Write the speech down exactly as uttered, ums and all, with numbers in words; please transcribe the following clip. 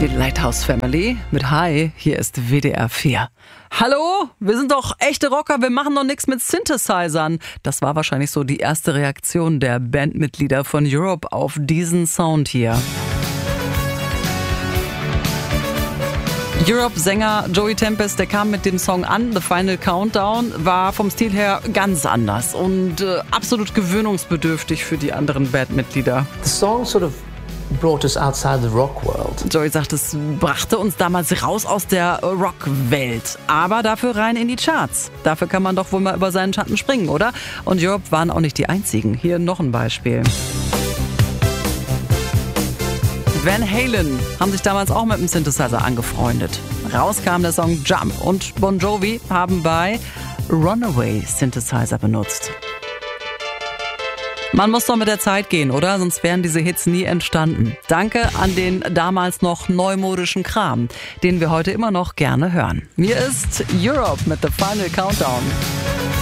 Die Lighthouse Family mit Hi, hier ist W D R vier. Hallo, wir sind doch echte Rocker, wir machen doch nichts mit Synthesizern. Das war wahrscheinlich so die erste Reaktion der Bandmitglieder von Europe auf diesen Sound hier. Europe-Sänger Joey Tempest, der kam mit dem Song an, The Final Countdown, war vom Stil her ganz anders und äh, absolut gewöhnungsbedürftig für die anderen Bandmitglieder. The song sort of brought us outside the rock world. Joey sagt, es brachte uns damals raus aus der Rock-Welt, aber dafür rein in die Charts. Dafür kann man doch wohl mal über seinen Schatten springen, oder? Und Europe waren auch nicht die einzigen. Hier noch ein Beispiel. Van Halen haben sich damals auch mit dem Synthesizer angefreundet. Raus kam der Song Jump und Bon Jovi haben bei Runaway Synthesizer benutzt. Man muss doch mit der Zeit gehen, oder? Sonst wären diese Hits nie entstanden. Danke an den damals noch neumodischen Kram, den wir heute immer noch gerne hören. Hier ist Europe mit The Final Countdown.